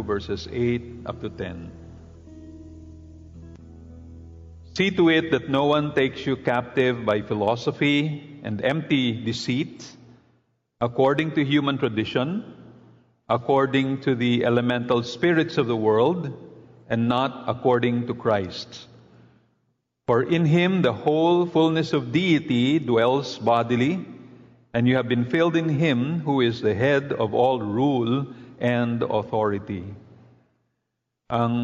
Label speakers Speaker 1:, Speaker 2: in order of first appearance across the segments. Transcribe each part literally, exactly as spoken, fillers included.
Speaker 1: two, verses eight up to ten. See to it that no one takes you captive by philosophy and empty deceit, according to human tradition, according to the elemental spirits of the world, and not according to Christ. For in him the whole fullness of deity dwells bodily, and you have been filled in him who is the head of all rule and authority. Ang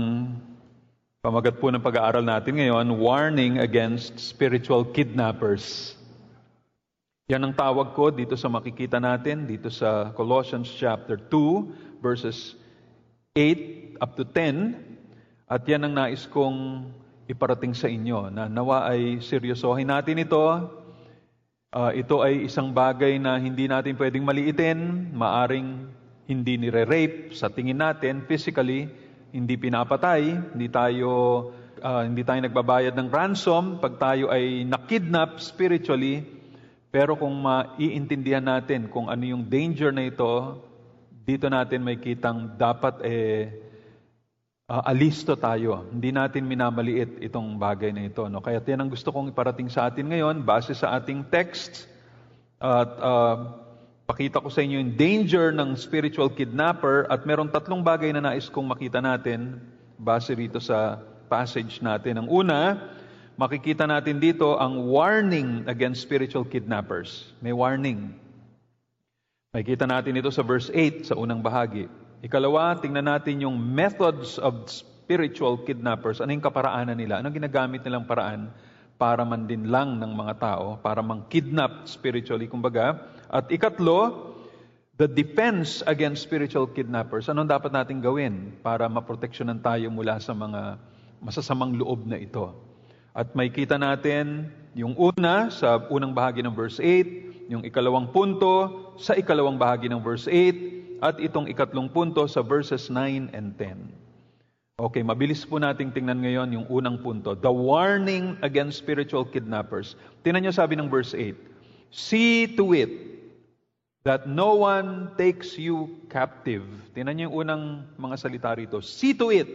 Speaker 1: pamagat po ng pag-aaral natin ngayon, warning against spiritual kidnappers. Yan ang tawag ko dito sa makikita natin, dito sa Colossians chapter two, verses eight up to ten. At yan ang nais kong iparating sa inyo, na nawa ay seryosohin natin ito. Uh, ito ay isang bagay na hindi natin pwedeng maliitin, maaring hindi nire-rape sa tingin natin physically, hindi pinapatay, hindi tayo uh, hindi tayo nagbabayad ng ransom pag tayo ay nakidnap spiritually. Pero kung maiintindihan natin kung ano yung danger na ito, dito natin may kitang dapat eh uh, alisto tayo. Hindi natin minamaliit itong bagay na ito. No? Kaya yan ang gusto kong iparating sa atin ngayon base sa ating text. At uh, pakita ko sa inyo yung danger ng spiritual kidnapper, at merong tatlong bagay na nais kong makita natin base rito sa passage natin. Ang una, makikita natin dito ang warning against spiritual kidnappers. May warning. Makikita natin ito sa verse eight, sa unang bahagi. Ikalawa, tingnan natin yung methods of spiritual kidnappers. Ano yung kaparaanan nila? Anong ginagamit nilang paraan para mandinlang ng mga tao, para mang-kidnap spiritually, kumbaga. At ikatlo, the defense against spiritual kidnappers. Anong dapat natin gawin para maproteksyonan tayo mula sa mga masasamang loob na ito? At may kita natin yung una sa unang bahagi ng verse eight, yung ikalawang punto sa ikalawang bahagi ng verse eight, at itong ikatlong punto sa verses nine and ten. Okay, mabilis po nating tingnan ngayon yung unang punto. The warning against spiritual kidnappers. Tingnan nyo sabi ng verse eight. See to it that no one takes you captive. Tingnan nyo yung unang mga salita rito. See to it.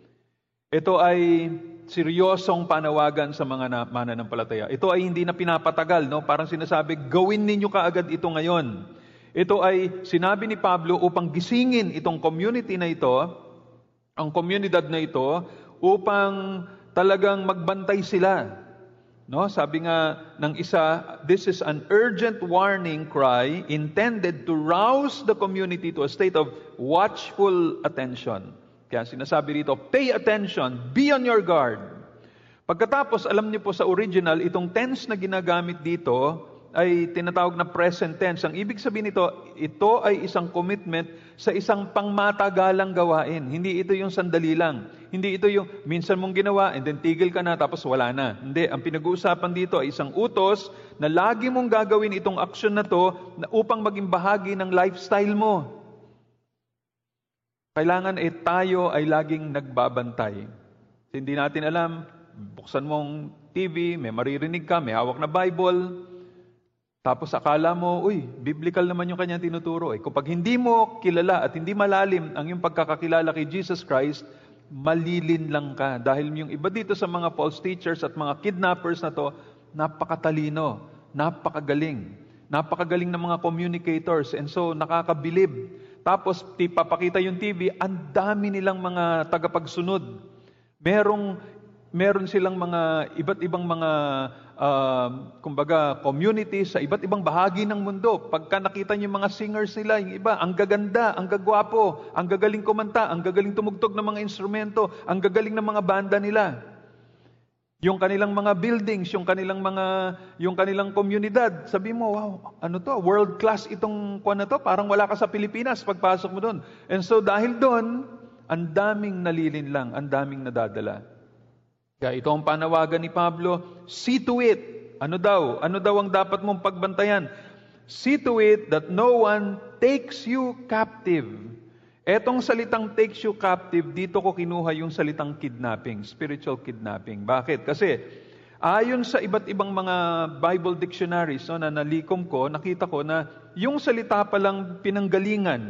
Speaker 1: Ito ay seryosong panawagan sa mga mananampalataya. Ito ay hindi na pinapatagal, no? Parang sinasabi, gawin ninyo kaagad ito ngayon. Ito ay sinabi ni Pablo upang gisingin itong community na ito, ang komunidad na ito, upang talagang magbantay sila. No? Sabi nga ng isa, this is an urgent warning cry intended to rouse the community to a state of watchful attention. Kaya sinasabi rito, pay attention, be on your guard. Pagkatapos, alam niyo po sa original, itong tense na ginagamit dito ay tinatawag na present tense. Ang ibig sabihin nito, ito ay isang commitment sa isang pangmatagalang gawain. Hindi ito yung sandali lang. Hindi ito yung minsan mong ginawa and then tigil ka na tapos wala na. Hindi. Ang pinag-uusapan dito ay isang utos na lagi mong gagawin itong aksyon na to na upang maging bahagi ng lifestyle mo. Kailangan eh tayo ay laging nagbabantay. Hindi natin alam, buksan mong T V, may maririnig ka, may hawak na Bible, tapos akala mo, uy, biblical naman yung kanyang tinuturo. Eh. Kapag hindi mo kilala at hindi malalim ang yung pagkakakilala kay Jesus Christ, malilin lang ka. Dahil yung iba dito sa mga false teachers at mga kidnappers na to, napakatalino, napakagaling. Napakagaling ng mga communicators. And so, nakakabilib. Tapos, papakita yung T V, ang dami nilang mga tagapagsunod. Merong, meron silang mga iba't ibang mga Uh, kumbaga, community sa iba't ibang bahagi ng mundo. Pagka nakita niyo yung mga singers nila, yung iba, ang gaganda, ang gagwapo, ang gagaling kumanta, ang gagaling tumugtog ng mga instrumento, ang gagaling ng mga banda nila. Yung kanilang mga buildings, yung kanilang mga, yung kanilang komunidad. Sabi mo, wow, ano to? World class itong kuwan na to. Parang wala ka sa Pilipinas pagpasok mo doon. And so, dahil doon, ang daming nalilin lang, ang daming nadadala. Kaya ito ang panawagan ni Pablo, see to it. Ano daw? Ano daw ang dapat mong pagbantayan? See to it that no one takes you captive. Etong salitang takes you captive, dito ko kinuha yung salitang kidnapping, spiritual kidnapping. Bakit? Kasi ayon sa iba't ibang mga Bible dictionaries no, na nalikom ko, nakita ko na yung salita palang pinanggalingan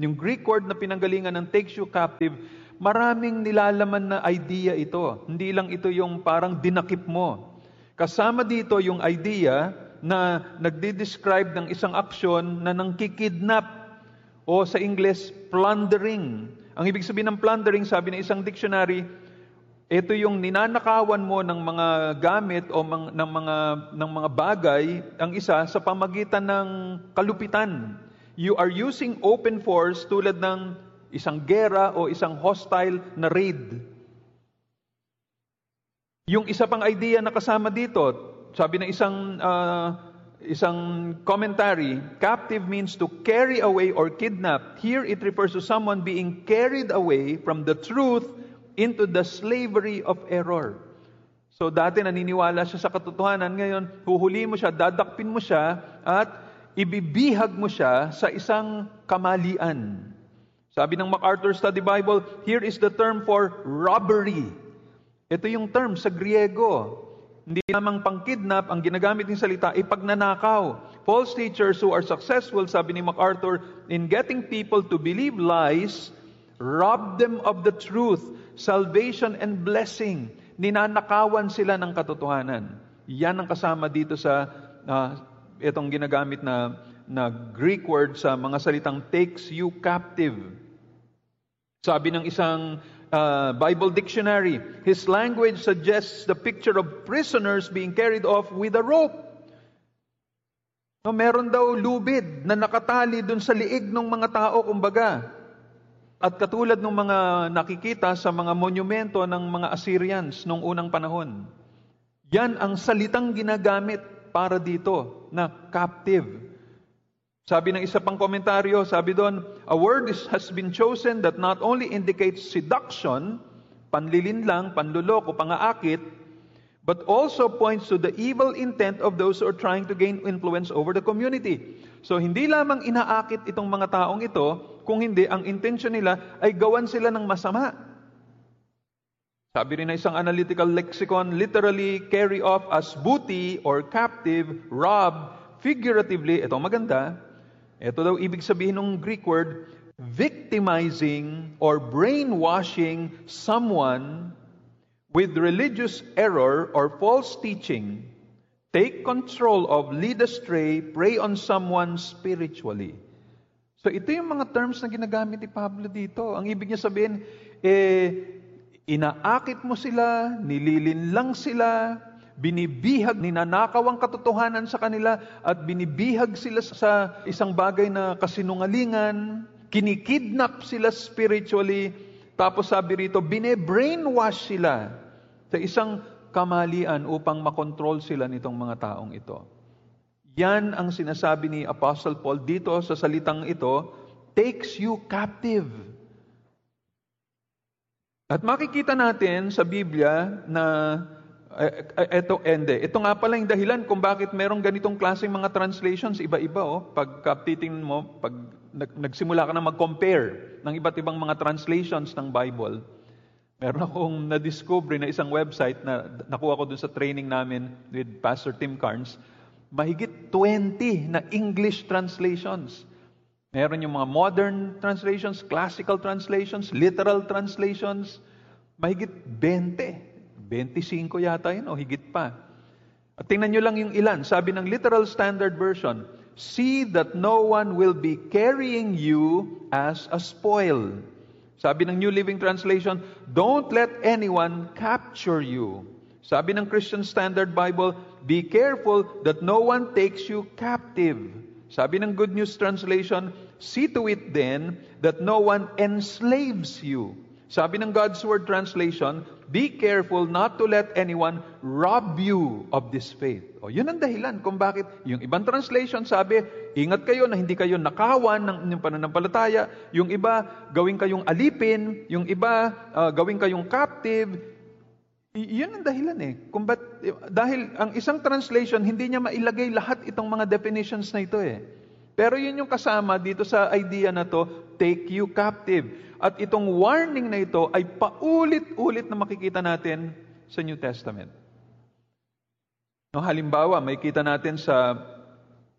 Speaker 1: Yung Greek word na pinanggalingan ng takes you captive, maraming nilalaman na idea ito. Hindi lang ito yung parang dinakip mo. Kasama dito yung idea na nagdi-describe ng isang aksyon na nangkikidnap o sa English, plundering. Ang ibig sabihin ng plundering, sabi ng isang dictionary, ito yung ninanakawan mo ng mga gamit o mang, ng mga ng mga bagay, ang isa sa pamagitan ng kalupitan. You are using open force tulad ng isang gera o isang hostile na raid. Yung isa pang idea na kasama dito, sabi ng isang uh, isang commentary, captive means to carry away or kidnap. Here it refers to someone being carried away from the truth into the slavery of error. So dati naniniwala siya sa katotohanan, ngayon huhuli mo siya, dadakpin mo siya, at ibibihag mo siya sa isang kamalian. Sabi ng MacArthur Study Bible, here is the term for robbery. Ito yung term sa Griego. Hindi namang pang-kidnap, ang ginagamit ng salita ay pagnanakaw. False teachers who are successful, sabi ni MacArthur, in getting people to believe lies, rob them of the truth, salvation and blessing. Ninanakawan sila ng katotohanan. Yan ang kasama dito sa uh, itong ginagamit na, na Greek word sa mga salitang takes you captive. Sabi ng isang uh, Bible dictionary, his language suggests the picture of prisoners being carried off with a rope. No, meron daw lubid na nakatali dun sa liig ng mga tao, kumbaga. At katulad ng mga nakikita sa mga monumento ng mga Assyrians noong unang panahon. Yan ang salitang ginagamit para dito na captive. Sabi ng isa pang komentaryo, sabi doon, a word is, has been chosen that not only indicates seduction, panlilinlang, panluloko, pangaakit, but also points to the evil intent of those who are trying to gain influence over the community. So hindi lamang inaakit itong mga taong ito, kung hindi, ang intention nila ay gawan sila ng masama. Sabi rin na isang analytical lexicon, literally carry off as booty or captive, rob, figuratively, ito maganda, ito daw ibig sabihin ng Greek word, victimizing or brainwashing someone with religious error or false teaching, take control of, lead astray, prey on someone spiritually. So ito yung mga terms na ginagamit ni Pablo dito. Ang ibig niya sabihin, eh, inaakit mo sila, nililinlang sila, binibihag, ninanakaw ang katotohanan sa kanila, at binibihag sila sa isang bagay na kasinungalingan, kinikidnap sila spiritually, tapos sabi rito, bine-brainwash sila sa isang kamalian upang makontrol sila nitong mga taong ito. Yan ang sinasabi ni Apostle Paul dito sa salitang ito, takes you captive. At makikita natin sa Biblia na ito, ende. Ito nga pala yung dahilan kung bakit merong ganitong klaseng mga translations, iba-iba. Oh. Pag titingnan mo, pag nagsimula ka na mag-compare ng iba't ibang mga translations ng Bible, meron akong na-discover na isang website na nakuha ko dun sa training namin with Pastor Tim Carnes, mahigit twenty na English translations. Meron yung mga modern translations, classical translations, literal translations, mahigit twenty. twenty-five yata yun o higit pa. At tingnan nyo lang yung ilan. Sabi ng Literal Standard Version, see that no one will be carrying you as a spoil. Sabi ng New Living Translation, don't let anyone capture you. Sabi ng Christian Standard Bible, be careful that no one takes you captive. Sabi ng Good News Translation, see to it then that no one enslaves you. Sabi ng God's Word Translation, be careful not to let anyone rob you of this faith. O, yun ang dahilan kung bakit yung ibang translation sabi, ingat kayo na hindi kayo nakawan ng inyong pananampalataya. Yung iba, gawin kayong alipin. Yung iba, uh, gawin kayong captive. Y- yun ang dahilan eh. Kung ba't, dahil ang isang translation, hindi niya mailagay lahat itong mga definitions na ito eh. Pero yun yung kasama dito sa idea na to, take you captive. At itong warning na ito ay paulit-ulit na makikita natin sa New Testament. No, halimbawa, makikita natin sa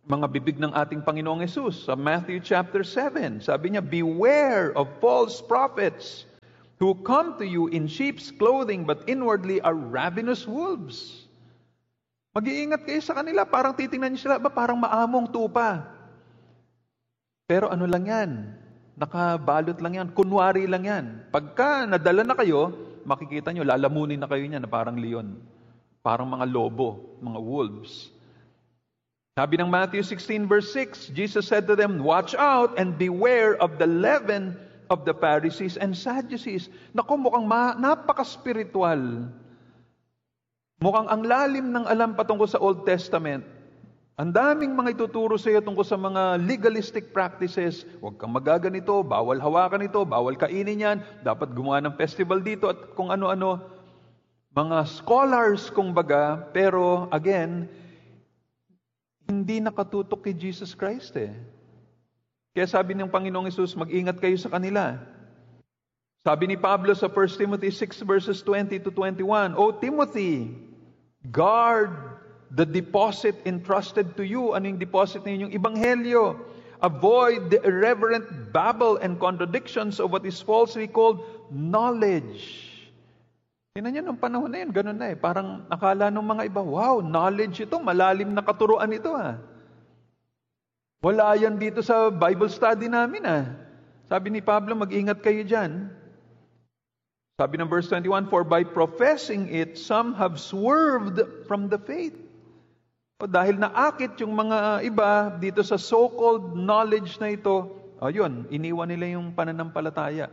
Speaker 1: mga bibig ng ating Panginoong Hesus sa Matthew chapter seven. Sabi niya, beware of false prophets who come to you in sheep's clothing but inwardly are ravenous wolves. Mag-iingat kayo sa kanila. Parang titingnan niyo sila, ba parang maamong tupa. Pero ano lang yan? Nakabalot lang yan. Kunwari lang yan. Pagka nadala na kayo, makikita nyo, lalamunin na kayo niya na parang leon. Parang mga lobo, mga wolves. Sabi ng Matthew sixteen verse six, Jesus said to them, watch out and beware of the leaven of the Pharisees and Sadducees. Naku, mukhang ma- napaka-spiritual. Mukhang ang lalim ng alam patungkol sa Old Testament. Ang daming mga ituturo sa iyo tungkol sa mga legalistic practices. Huwag kang magaganito, bawal hawakan ito, bawal kainin yan, dapat gumawa ng festival dito at kung ano-ano. Mga scholars, kumbaga, pero again, hindi nakatutok kay Jesus Christ eh. Kaya sabi ng Panginoong Hesus, mag-ingat kayo sa kanila. Sabi ni Pablo sa First Timothy six verses twenty to twenty-one, O Timothy, guard the deposit entrusted to you. Ano yung deposit ninyo? Yung Ebanghelyo. Avoid the irreverent babble and contradictions of what is falsely called knowledge. Tingnan niyo, nung panahon na yun, ganun na eh. Parang akala ng mga iba, wow, knowledge ito, malalim na katuruan ito ah. Wala yan dito sa Bible study namin ah. Sabi ni Pablo, mag-ingat kayo dyan. Sabi ng verse twenty-one, for by professing it, some have swerved from the faith. O dahil naakit yung mga iba dito sa so-called knowledge na ito, ayun, iniwan nila yung pananampalataya.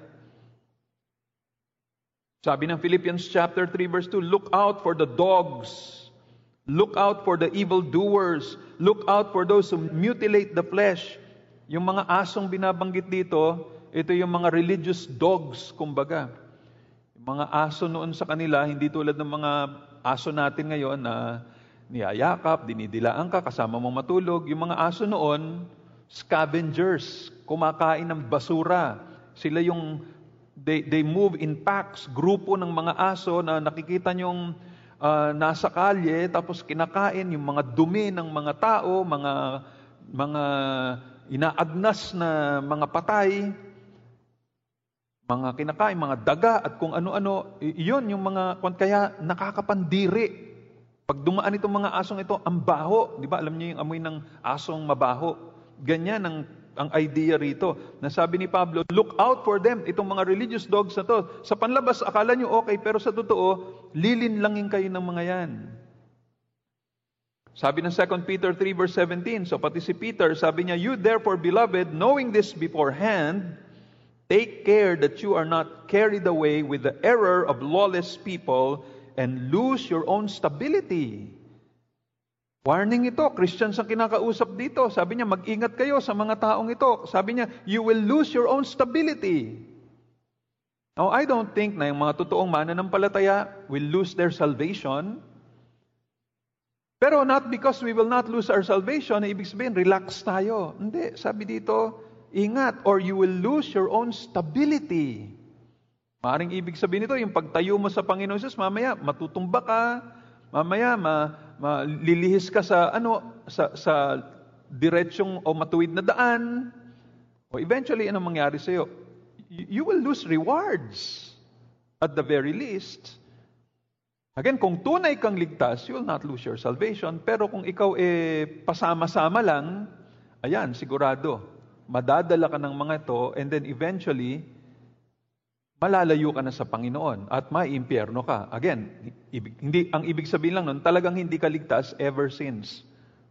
Speaker 1: Sabi ng Philippians chapter three verse two, look out for the dogs. Look out for the evildoers. Look out for those who mutilate the flesh. Yung mga asong binabanggit dito, ito yung mga religious dogs, kumbaga. Yung mga aso noon sa kanila, hindi tulad ng mga aso natin ngayon na niyayakap, dinidilaan ka, kasama mong matulog. Yung mga aso noon, scavengers, kumakain ng basura. Sila yung, they, they move in packs, grupo ng mga aso na nakikita nyong uh, nasa kalye, tapos kinakain yung mga dumi ng mga tao, mga, mga inaagnas na mga patay, mga kinakain, mga daga, at kung ano-ano, iyon yung mga, kaya nakakapandiri. Pag dumaan itong mga asong ito, ang baho. Di ba? Alam niyo yung amoy ng asong mabaho. Ganyan ang, ang idea rito. Nasabi ni Pablo, look out for them. Itong mga religious dogs na to. Sa panlabas, akala niyo okay, pero sa totoo, lilinlangin kayo ng mga yan. Sabi ng Second Peter three verse seventeen, so pati si Peter, sabi niya, you therefore, beloved, knowing this beforehand, take care that you are not carried away with the error of lawless people and lose your own stability. Warning ito, Christians ang kinakausap dito. Sabi niya, mag-ingat kayo sa mga taong ito. Sabi niya, you will lose your own stability. Now, I don't think na yung mga totoong mananampalataya will lose their salvation. Pero not because we will not lose our salvation, ibig sabihin, relax tayo. Hindi, sabi dito, ingat, or you will lose your own stability. Maaaring ibig sabihin nito, yung pagtayo mo sa Panginoon Jesus, mamaya matutumba ka, mamaya ma, malilihis ka sa ano sa sa diretsyong o matuwid na daan. O eventually ano mangyari sa iyo? You will lose rewards at the very least. Again, kung tunay kang ligtas, you will not lose your salvation. Pero kung ikaw eh pasama-sama lang, ayan, sigurado, madadala ka ng mga ito and then eventually malalayo ka na sa Panginoon at maiimpyerno ka. Again, ibig, hindi, ang ibig sabihin lang nun, talagang hindi ka ligtas ever since.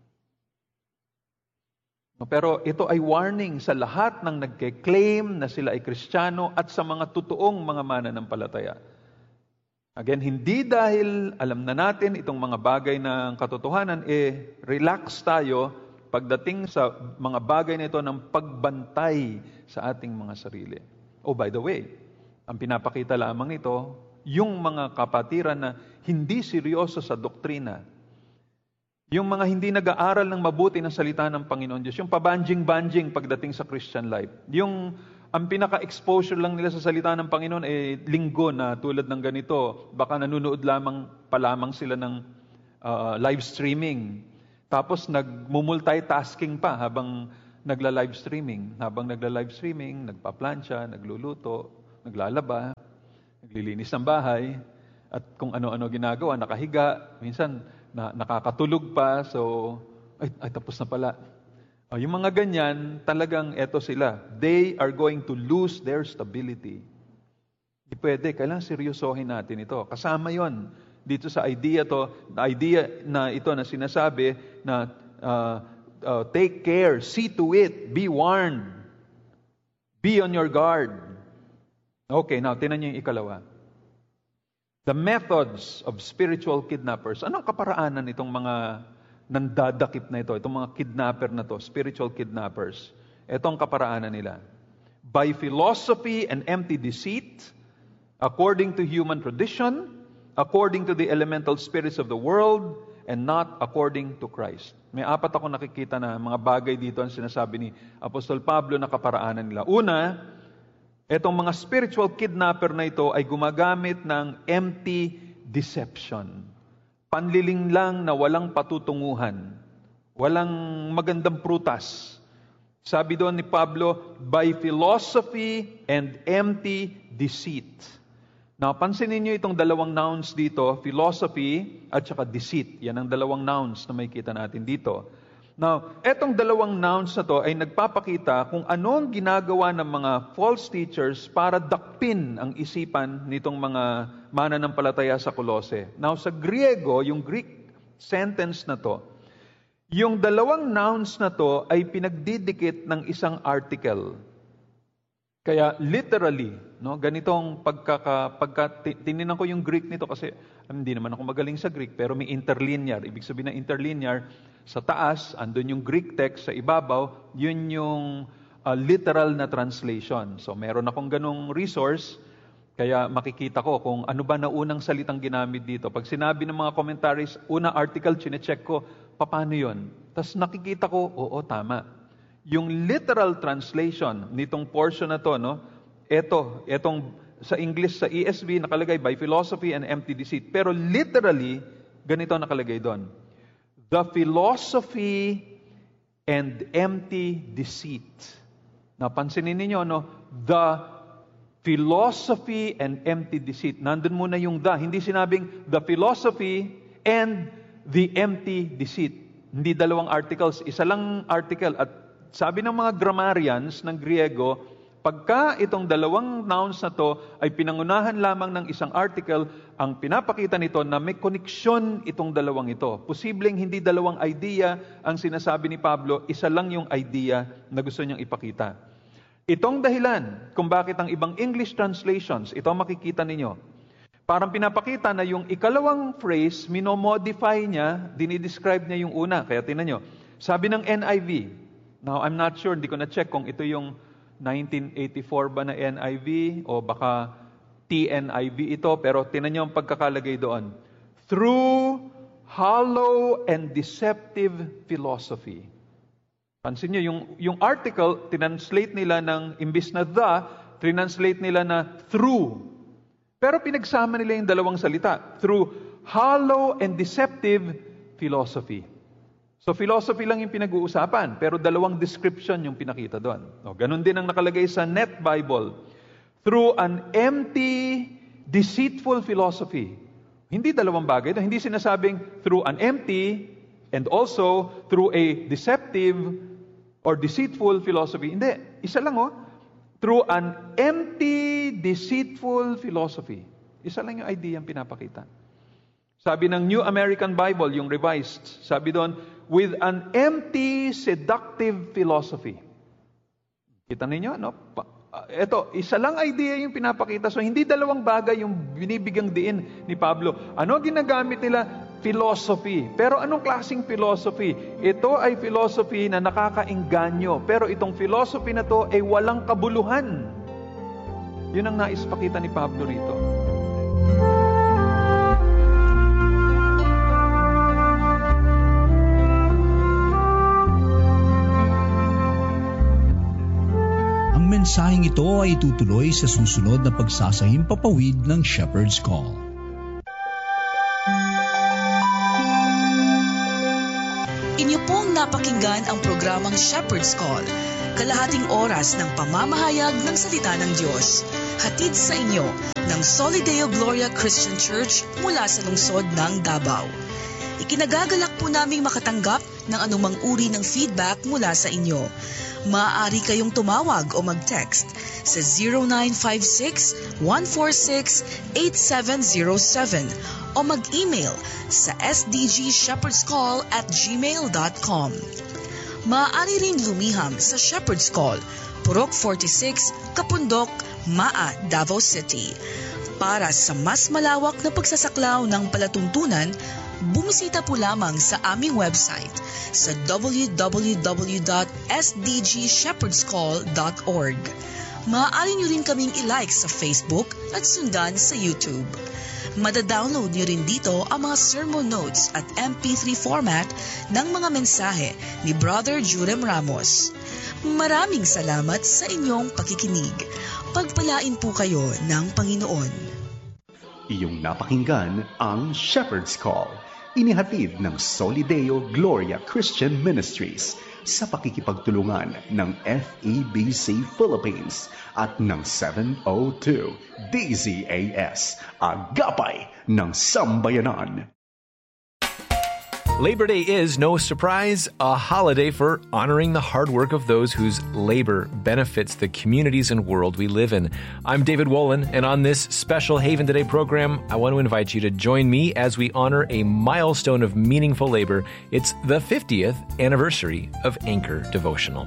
Speaker 1: Pero ito ay warning sa lahat ng nagke-claim na sila ay Kristiyano at sa mga totoong mga mananampalataya. Again, hindi dahil alam na natin itong mga bagay ng katotohanan, eh, relax tayo pagdating sa mga bagay na ito ng pagbantay sa ating mga sarili. Oh, by the way, ang pinapakita lamang nito, yung mga kapatiran na hindi seryoso sa doktrina, yung mga hindi nag-aaral ng mabuti ng salita ng Panginoon Diyos, yung pabanjing-banjing pagdating sa Christian life, yung ang pinaka-exposure lang nila sa salita ng Panginoon eh linggo na tulad ng ganito, baka nanonood lamang pa lamang sila ng uh, live streaming. Tapos nagmumultitasking pa habang nagla-live streaming. Habang nagla-live streaming, nagpa-plancha, nagluluto, naglalaba, naglilinis ng bahay, at kung ano-ano ginagawa, nakahiga, minsan na, nakakatulog pa, so, ay, ay tapos na pala. O, yung mga ganyan, talagang eto sila. They are going to lose their stability. Di pwede, kailangan seryosohin natin ito. Kasama yon dito sa idea to, na idea na ito na sinasabi na uh, uh, take care, see to it, be warned, be on your guard. Okay, now, tinan niyo yung ikalawa. The methods of spiritual kidnappers. Anong kaparaanan itong mga nandadakip na ito, itong mga kidnapper na to, spiritual kidnappers? Itong kaparaanan nila. By philosophy and empty deceit, according to human tradition, according to the elemental spirits of the world, and not according to Christ. May apat ako nakikita na mga bagay dito ang sinasabi ni Apostol Pablo na kaparaanan nila. Una, etong mga spiritual kidnapper na ito ay gumagamit ng empty deception. Panliling lang na walang patutunguhan. Walang magandang prutas. Sabi doon ni Pablo, by philosophy and empty deceit. Now, pansinin niyo itong dalawang nouns dito, philosophy at saka deceit. Yan ang dalawang nouns na may kita natin dito. Now, etong dalawang nouns na to ay nagpapakita kung ano ang ginagawa ng mga false teachers para dakpin ang isipan nitong mga mananampalataya sa Kolose. Now, sa Griego, yung Greek sentence na to, yung dalawang nouns na to ay pinagdidikit ng isang article. Kaya literally, no, ganitong pagkaka, pagka tininan ko yung Greek nito kasi hindi naman ako magaling sa Greek, pero may interlinear. Ibig sabihin ng interlinear, sa taas, andun yung Greek text, sa ibabaw, yun yung uh, literal na translation. So meron akong ganong resource, kaya makikita ko kung ano ba na unang salitang ginamit dito. Pag sinabi ng mga commentaries, una article, chinecheck ko, paano yun? Tapos nakikita ko, oo, tama. Yung literal translation nitong portion na to, no? Ito, etong sa English, sa E S V, nakalagay by philosophy and empty deceit. Pero literally, ganito nakalagay doon. The philosophy and empty deceit. Napansinin ninyo, no? The philosophy and empty deceit. Nandun muna yung the. Hindi sinabing the philosophy and the empty deceit. Hindi dalawang articles. Isa lang article. At sabi ng mga grammarians ng Griego, pagka itong dalawang nouns na to ay pinangunahan lamang ng isang article, ang pinapakita nito na may koneksyon itong dalawang ito. Posibleng hindi dalawang idea ang sinasabi ni Pablo, isa lang yung idea na gusto niyang ipakita. Itong dahilan kung bakit ang ibang English translations, ito makikita ninyo, parang pinapakita na yung ikalawang phrase, minomodify niya, dinidescribe niya yung una. Kaya tingnan nyo, sabi ng N I V, now, I'm not sure, hindi ko na-check kung ito yung nineteen eighty-four ba na N I V o baka T N I V ito, pero tinan niyo ang pagkakalagay doon. Through hollow and deceptive philosophy. Pansin niyo, yung, yung article, tinanslate nila ng, imbis na the, tinanslate nila na through. Pero pinagsama nila yung dalawang salita. Through hollow and deceptive philosophy. So, philosophy lang yung pinag-uusapan, pero dalawang description yung pinakita doon. O, ganun din ang nakalagay sa Net Bible. Through an empty, deceitful philosophy. Hindi dalawang bagay. Hindi sinasabing through an empty and also through a deceptive or deceitful philosophy. Hindi. Isa lang, oh. Through an empty, deceitful philosophy. Isa lang yung idea yung pinapakita. Sabi ng New American Bible, yung revised, sabi doon, with an empty, seductive philosophy. Kita ninyo, no? Ito, isa lang idea yung pinapakita. So, hindi dalawang bagay yung binibigyang diin ni Pablo. Ano ginagamit nila? Philosophy. Pero anong klaseng philosophy? Ito ay philosophy na nakakainganyo. Pero itong philosophy na to ay walang kabuluhan. Yun ang nais pakita ni Pablo rito.
Speaker 2: Ang mensaheng ito ay tutuloy sa susunod na pagsasahimpapawid ng Shepherd's Call.
Speaker 3: Inyo pong napakinggan ang programang Shepherd's Call, kalahating oras ng pamamahayag ng salita ng Diyos. Hatid sa inyo ng Solideo Gloria Christian Church mula sa lungsod ng Davao. Ikinagagalak po naming makatanggap ng anumang uri ng feedback mula sa inyo. Maaari kayong tumawag o mag-text sa zero nine five six, one four six, eight seven zero seven o mag-email sa s d g shepherds call at gmail dot com. Maaari rin lumiham sa Shepherd's Call, Purok forty-six, Kapundok, Maa, Davao City. Para sa mas malawak na pagsasaklaw ng palatuntunan, bumisita po lamang sa aming website sa w w w dot s d g shepherds call dot org. Maaari nyo rin kaming i-like sa Facebook at sundan sa YouTube. Madadownload nyo rin dito ang mga sermon notes at M P three format ng mga mensahe ni Brother Jurem Ramos. Maraming salamat sa inyong pakikinig. Pagpalain po kayo ng Panginoon.
Speaker 4: Iyong napakinggan ang Shepherd's Call, inihatid ng Solideo Gloria Christian Ministries sa pakikipagtulungan ng F E B C Philippines at ng seven oh two D Z A S, Agapay ng Sambayanan.
Speaker 5: Labor Day is, no surprise, a holiday for honoring the hard work of those whose labor benefits the communities and world we live in. I'm David Wolin, and on this special Haven Today program, I want to invite you to join me as we honor a milestone of meaningful labor. It's the fiftieth anniversary of Anchor Devotional.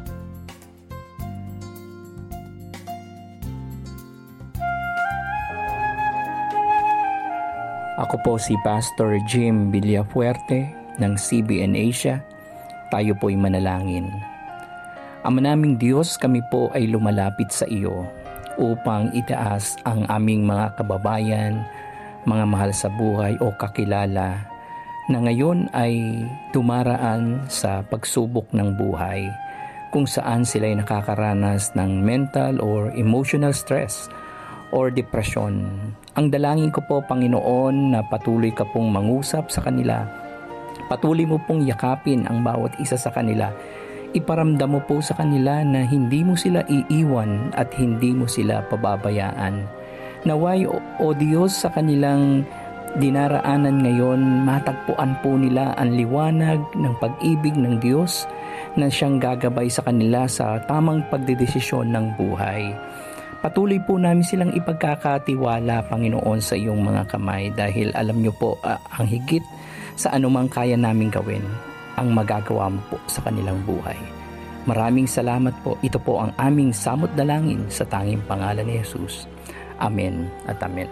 Speaker 6: Ako po si Pastor Jim Villafuerte ng C B N Asia. Tayo po'y manalangin. Ama naming Diyos, kami po ay lumalapit sa iyo upang itaas ang aming mga kababayan, mga mahal sa buhay o kakilala na ngayon ay dumaraan sa pagsubok ng buhay kung saan sila ay nakakaranas ng mental or emotional stress or depression. Ang dalangin ko po, Panginoon, na patuloy ka pong mangusap sa kanila. Patuloy mo pong yakapin ang bawat isa sa kanila. Iparamdam mo po sa kanila na hindi mo sila iiwan at hindi mo sila pababayaan. Naway, o, o Diyos, sa kanilang dinaraanan ngayon, matagpuan po nila ang liwanag ng pag-ibig ng Diyos na siyang gagabay sa kanila sa tamang pagdedesisyon ng buhay. Patuloy po namin silang ipagkakatiwala, Panginoon, sa iyong mga kamay dahil alam niyo po uh, ang higit sa anumang kaya namin gawin ang magagawa mo po sa kanilang buhay. Maraming salamat po. Ito po ang aming samot dalangin sa tanging pangalan ni Jesus. Amen at amen.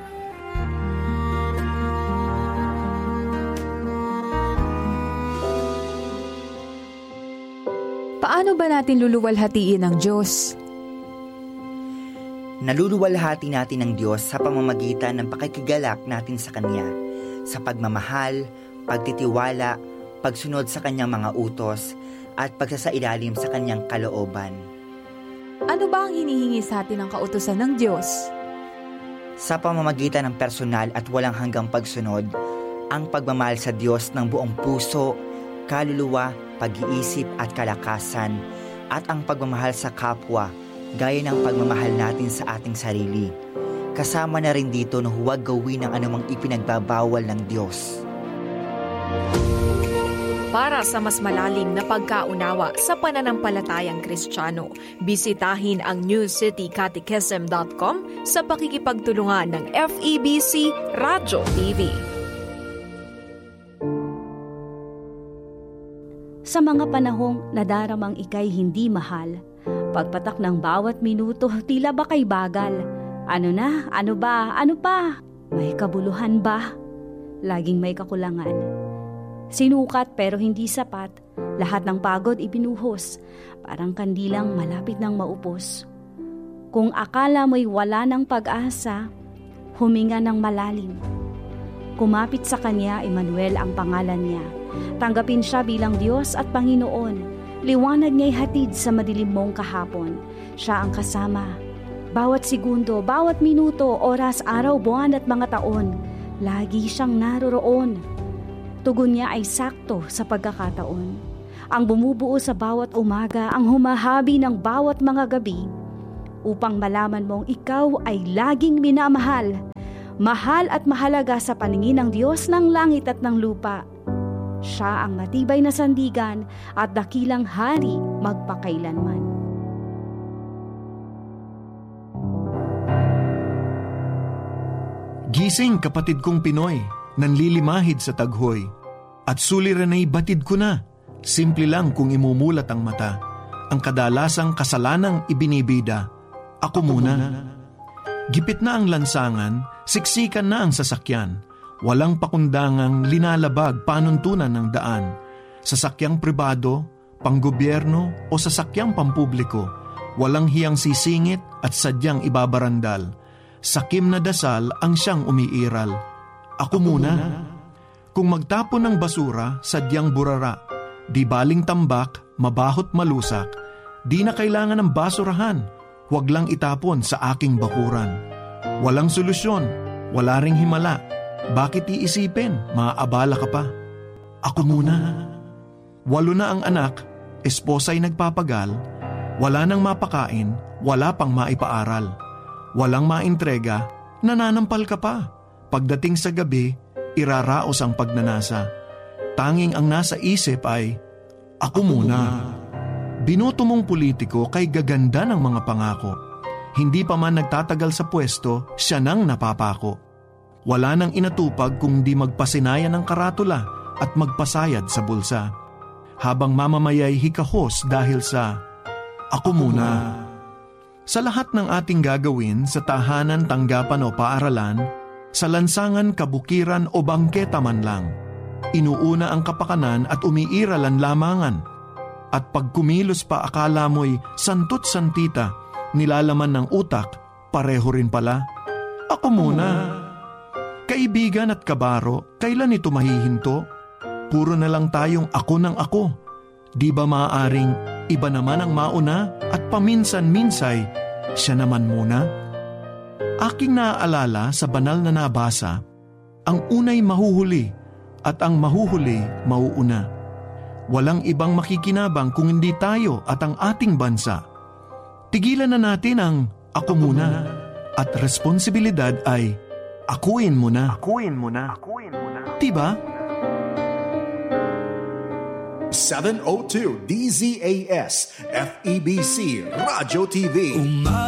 Speaker 7: Paano ba natin luluwalhatiin ang Diyos?
Speaker 8: Naluluwalhati natin ng Diyos sa pamamagitan ng pakikigalak natin sa Kanya, sa pagmamahal, pagtitiwala, pagsunod sa Kanyang mga utos, at pagsasailalim sa Kanyang kalooban.
Speaker 7: Ano ba ang hinihingi sa atin ng kautusan ng Diyos?
Speaker 8: Sa pamamagitan ng personal at walang hanggang pagsunod, ang pagmamahal sa Diyos ng buong puso, kaluluwa, pag-iisip at kalakasan, at ang pagmamahal sa kapwa, gaya ng pagmamahal natin sa ating sarili. Kasama na rin dito na huwag gawin ang anumang ipinagbabawal ng Diyos.
Speaker 9: Para sa mas malalim na pagkaunawa sa pananampalatayang Kristiyano, bisitahin ang new city catechism dot com sa pakikipagtulungan ng F E B C Radyo T V.
Speaker 10: Sa mga panahong nadaramang ika'y hindi mahal, pagpatak ng bawat minuto tila ba kay bagal. Ano na? Ano ba? Ano pa? May kabuluhan ba? Laging may kakulangan. Sinukat pero hindi sapat, lahat ng pagod ibinuhos, parang kandilang malapit ng maupos. Kung akala mo'y wala ng pag-asa, huminga ng malalim. Kumapit sa Kanya, Emmanuel ang pangalan niya. Tanggapin siya bilang Diyos at Panginoon. Liwanag niya'y hatid sa madilim mong kahapon. Siya ang kasama. Bawat segundo, bawat minuto, oras, araw, buwan at mga taon, lagi siyang naroroon. Tugon niya ay sakto sa pagkakataon. ang bumubuo sa bawat umaga, ang humahabi ng bawat mga gabi, upang malaman mong ikaw ay laging minamahal, mahal at mahalaga sa paningin ng Diyos ng langit at ng lupa. Siya ang matibay na sandigan at dakilang hari magpakailanman.
Speaker 11: Gising, kapatid kong Pinoy, nanlilimahid sa taghoy. At suliran ay batid ko na, simple lang kung imumulat ang mata. Ang kadalasang kasalanang ibinibida, ako muna. Gipit na ang lansangan, siksikan na ang sasakyan. Walang pakundangang linalabag panuntunan ng daan. Sasakyang pribado, panggobyerno o sasakyang pampubliko, walang hiyang sisingit at sadyang ibabarandal. Sakim na dasal ang siyang umiiral. Ako muna. Kung magtapon ng basura, sadyang burara. Di baling tambak, mabahot malusak. Di na kailangan ng basurahan. Huwag lang itapon sa aking bakuran. Walang solusyon, wala ring himala. Bakit iisipin? Maaabala ka pa. Ako muna. Walo na ang anak, esposa'y nagpapagal. Wala nang mapakain, wala pang maipaaral. Walang maintrega, nananampal ka pa. Pagdating sa gabi, iraraos ang pagnanasa. Tanging ang nasa isip ay, ako muna. Binoto mong politiko kay gaganda ng mga pangako. Hindi pa man nagtatagal sa pwesto, siya nang napapako. Wala nang inatupag kung di magpasinayan ng karatula at magpasayad sa bulsa. Habang mamamayay hikahos dahil sa, ako muna. Sa lahat ng ating gagawin sa tahanan, tanggapan o paaralan, sa lansangan, kabukiran o bangketa man lang, inuuna ang kapakanan at umiiral ang lamangan. At pag kumilos pa akala mo'y santot santita, nilalaman ng utak, pareho rin pala. Ako muna. Kaibigan at kabaro, kailan ito mahihinto? Puro na lang tayong ako ng ako. Di ba maaaring iba naman ang mauna at paminsan-minsay siya naman muna? Aking naaalala sa banal na nabasa, ang unay mahuhuli at ang mahuhuli mauuna. Walang ibang makikinabang kung hindi tayo at ang ating bansa. Tigilan na natin ang ako muna at responsibilidad ay akuin mo na. Akuin mo na. Akuin mo na. Diba?
Speaker 4: seven oh two D Z A S F E B C Radyo T V.